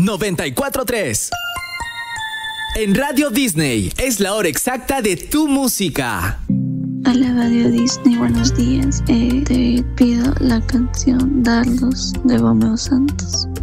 94.3. En Radio Disney es la hora exacta de tu música. Hola Radio Disney, buenos días. Te pido la canción Dardos de Romeo Santos.